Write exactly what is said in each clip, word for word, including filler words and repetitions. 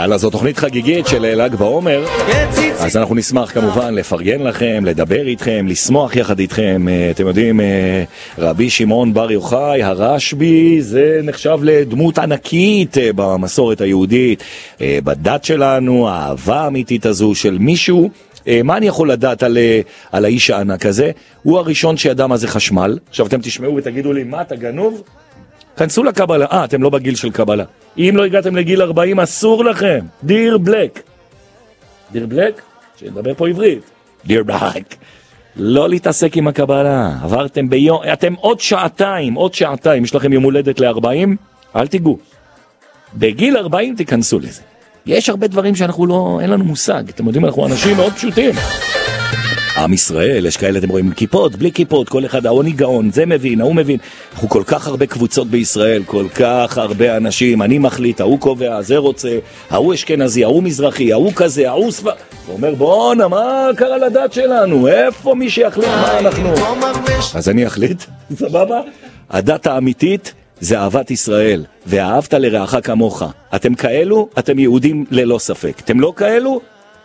יאללה, זו תוכנית חגיגית של ל"ג בעומר, אז אנחנו נשמח כמובן לפרגן לכם, לדבר איתכם, לשמוח יחד איתכם. אתם יודעים, רבי שמעון בר יוחאי, הרשב"י, זה נחשב לדמות ענקית במסורת היהודית, בדת שלנו, האהבה האמיתית הזו של מישהו. מה אני יכול לדעת על, על האיש הענק הזה? הוא הראשון שידע מה זה חשמל. עכשיו אתם תשמעו ותגידו לי, מה אתה גנוב? כנסו לקבלה. אה, אתם לא בגיל של קבלה. אם לא הגעתם לגיל ארבעים, אסור לכם. דיר בלק. דיר בלק? שנדבר פה עברית. דיר בלק. לא להתעסק עם הקבלה. עברתם ביום, אתם עוד שעתיים, עוד שעתיים. יש לכם יום הולדת ל-ארבעים? אל תיגעו. בגיל ארבעים תיכנסו לזה. יש הרבה דברים שאנחנו לא, אין לנו מושג. אתם יודעים, אנחנו אנשים מאוד פשוטים. עם ישראל, יש כאלה, אתם רואים, כיפות, בלי כיפות, כל אחד, העוני גאון, זה מבין, ההוא מבין. אנחנו כל כך הרבה קבוצות בישראל, כל כך הרבה אנשים, אני מחליט, ההוא קובע, זה רוצה, ההוא אשכנזי, ההוא מזרחי, ההוא כזה, ההוא ספר. הוא אומר, בואנה, מה קרה לדת שלנו? איפה מי שיחליט מה אנחנו? אז אני אחליט, סבבה? הדת האמיתית זה אהבת ישראל, ואהבת לרעך כמוך. אתם כאלו, אתם יהודים ללא ספק. אתם לא כאלו?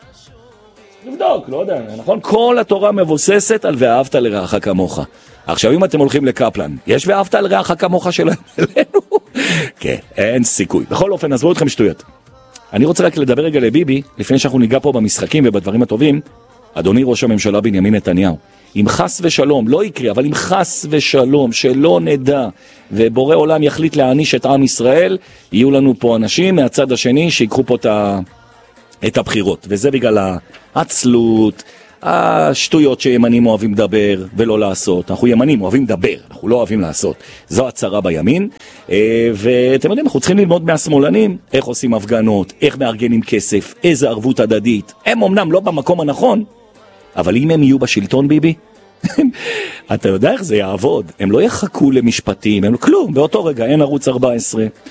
נבדוק, לא יודע, נכון? כל התורה מבוססת על ואהבת לרעך כמוך. עכשיו, אם אתם הולכים לקפלן, יש ואהבת לרעך כמוך שלנו אלינו? כן, אין סיכוי. בכל אופן, עזבו אתכם שטויות. אני רוצה רק לדבר רגע לביבי, לפני שאנחנו ניגע פה במשחקים ובדברים הטובים. אדוני ראש הממשלה בנימין נתניהו, אם חס ושלום, לא יקרה, אבל אם חס ושלום, שלא נדע, ובורא עולם יחליט להעניש את עם ישראל, יהיו לנו פה אנשים מהצד השני שיקחו פה את ה... את הבחירות, וזה בגלל העצלות, השטויות שימנים אוהבים לדבר ולא לעשות. אנחנו ימנים אוהבים לדבר, אנחנו לא אוהבים לעשות. זו הצרה בימין, ואתם יודעים, אנחנו צריכים ללמוד מהשמאלנים, איך עושים הפגנות, איך מארגנים כסף, איזה ערבות הדדית. הם אמנם לא במקום הנכון, אבל אם הם יהיו בשלטון, ביבי, אתה יודע איך זה יעבוד. הם לא יחכו למשפטים, הם לא כלום, באותו רגע אין ערוץ ארבע עשרה,